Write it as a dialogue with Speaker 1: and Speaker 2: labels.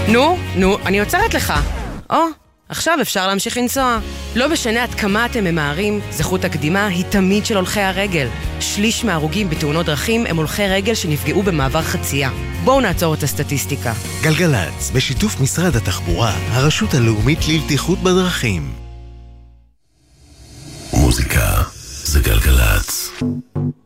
Speaker 1: נו, אני עוצרת לך. עכשיו אפשר להמשיך לנסוע. לא משנה עד כמה אתם ממהרים, זכות הקדימה היא תמיד של הולכי הרגל. שליש מההרוגים בתאונות דרכים הם הולכי רגל שנפגעו במעבר חצייה. בואו נעצור את הסטטיסטיקה.
Speaker 2: גלגלץ, בשיתוף משרד התחבורה, הרשות הלאומית לבטיחות בדרכים.
Speaker 3: מוזיקה זה גלגלץ.